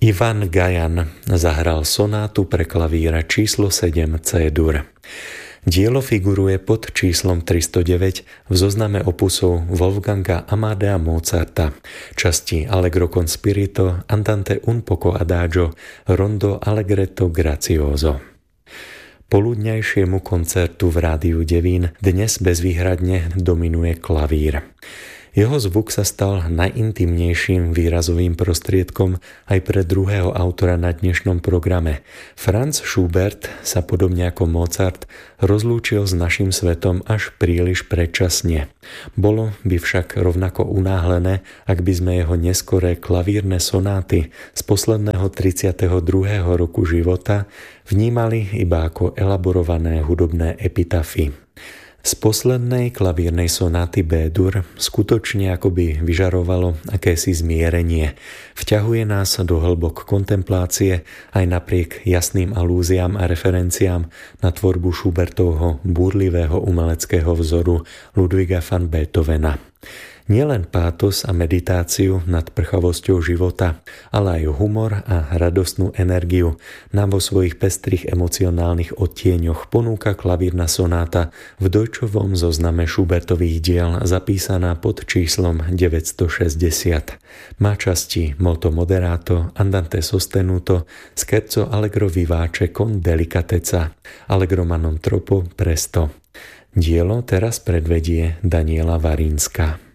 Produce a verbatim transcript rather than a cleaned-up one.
Ivan Gajan zahral sonátu pre klavíra číslo sedem C-dur. Dielo figuruje pod číslom tristodeväť v zozname opusov Wolfganga Amadea Mozarta, časti Allegro con spirito, Andante un poco adagio, Rondo allegretto grazioso. Poludňajšiemu koncertu v Rádiu Devín dnes bezvýhradne dominuje klavír. Jeho zvuk sa stal najintimnejším výrazovým prostriedkom aj pre druhého autora na dnešnom programe. Franz Schubert sa podobne ako Mozart rozlúčil s našim svetom až príliš predčasne. Bolo by však rovnako unáhlené, ak by sme jeho neskoré klavírne sonáty z posledného tridsiateho druhého roku života vnímali iba ako elaborované hudobné epitafy. Z poslednej klavírnej sonáty B-dur skutočne akoby vyžarovalo akési zmierenie. Vťahuje nás do hĺbok kontemplácie aj napriek jasným alúziám a referenciám na tvorbu Schubertovho búrlivého umeleckého vzoru Ludwiga van Beethovena. Nielen pátos a meditáciu nad prchavosťou života, ale aj humor a radostnú energiu nám vo svojich pestrých emocionálnych odtieňoch ponúka klavírna sonáta v Deutschovom zozname Schubertových diel zapísaná pod číslom deväťstošesťdesiat. Má časti molto moderato, andante sostenuto, scherzo allegro vivace con delicatezza, allegro ma non troppo presto. Dielo teraz predvedie Daniela Varínska.